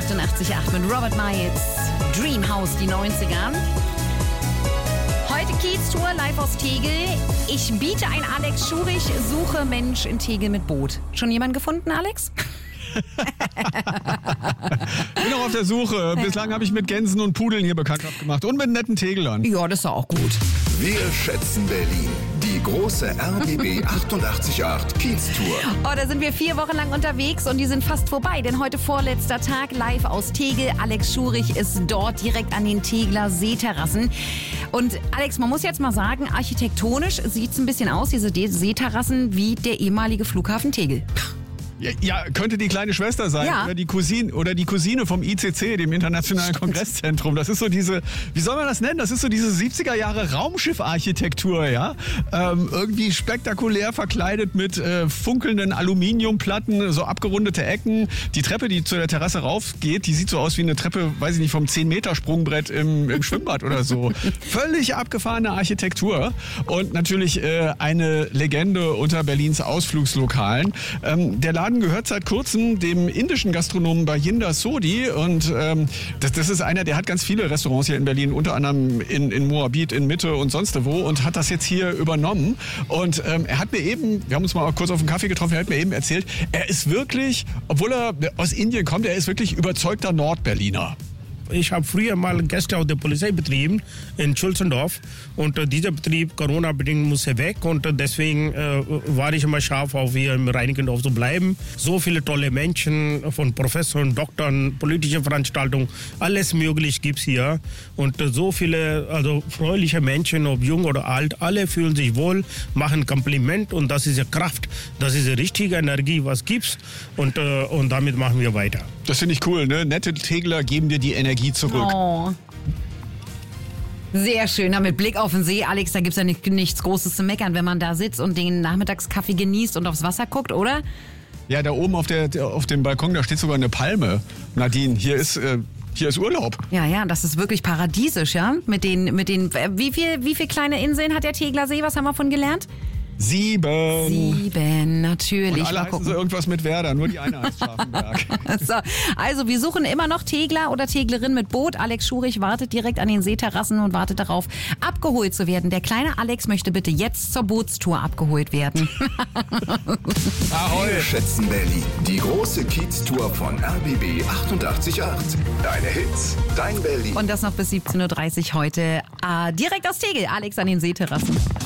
88,8 mit Robert Miles. Dreamhouse, die 90er. Heute Kiez-Tour live aus Tegel. Ich biete ein Alex Schurich, suche Mensch in Tegel mit Boot. Schon jemand gefunden, Alex? Bin noch auf der Suche. Bislang habe ich mit Gänsen und Pudeln hier Bekanntschaft gemacht und mit netten Teglern. Ja, das ist auch gut. Wir schätzen Berlin. Die große RBB 88,8 Kiez-Tour. Oh, da sind wir 4 Wochen lang unterwegs und die sind fast vorbei, denn heute vorletzter Tag live aus Tegel. Alex Schurich ist dort direkt an den Tegler Seeterrassen. Und Alex, man muss jetzt mal sagen, architektonisch sieht es ein bisschen aus, diese Seeterrassen, wie der ehemalige Flughafen Tegel. Ja, könnte die kleine Schwester sein, ja. Oder die Cousine vom ICC, dem Internationalen Kongresszentrum. Das ist so diese, wie soll man das nennen? Das ist so diese 70er Jahre Raumschiffarchitektur, ja? Irgendwie spektakulär verkleidet mit funkelnden Aluminiumplatten, so abgerundete Ecken. Die Treppe, die zu der Terrasse raufgeht, die sieht so aus wie eine Treppe, weiß ich nicht, vom 10-Meter-Sprungbrett im Schwimmbad oder so. Völlig abgefahrene Architektur und natürlich eine Legende unter Berlins Ausflugslokalen. Der Laden gehört seit kurzem dem indischen Gastronomen Bajinder Sodhi und das ist einer, der hat ganz viele Restaurants hier in Berlin, unter anderem in Moabit, in Mitte und sonst wo und hat das jetzt hier übernommen und er hat mir eben, wir haben uns mal kurz auf einen Kaffee getroffen, er hat mir eben erzählt, er ist wirklich, obwohl er aus Indien kommt, er ist wirklich überzeugter Nordberliner. Ich habe früher mal Gäste auf der Polizei betrieben in Schulzendorf und dieser Betrieb Corona-bedingt musste weg und deswegen war ich immer scharf auf hier im Reinickendorf zu bleiben. So viele tolle Menschen von Professoren, Doktoren, politische Veranstaltungen, alles möglich gibt's hier und so viele fröhliche Menschen, ob jung oder alt, alle fühlen sich wohl, machen Kompliment und das ist ja Kraft, das ist die richtige Energie, was gibt's und damit machen wir weiter. Das finde ich cool, ne? Nette Tegler geben dir die Energie zurück. Oh. Sehr schön, mit Blick auf den See. Alex, da gibt's ja nichts Großes zu meckern, wenn man da sitzt und den Nachmittagskaffee genießt und aufs Wasser guckt, oder? Ja, da oben auf dem Balkon, da steht sogar eine Palme. Nadine, hier ist Urlaub. Ja, das ist wirklich paradiesisch, ja? Mit den, wie viel kleine Inseln hat der Tegler See? Was haben wir von gelernt? 7, natürlich. Und alle heißen so irgendwas mit Werder, nur die eine heißt Scharfenberg. So, also wir suchen immer noch Tegler oder Teglerin mit Boot. Alex Schurich wartet direkt an den Seeterrassen und wartet darauf, abgeholt zu werden. Der kleine Alex möchte bitte jetzt zur Bootstour abgeholt werden. Ahoi. Wir schätzen Berlin. Die große Kiez-Tour von RBB 88,8. Deine Hits, dein Berlin. Und das noch bis 17.30 Uhr heute. Direkt aus Tegel, Alex an den Seeterrassen.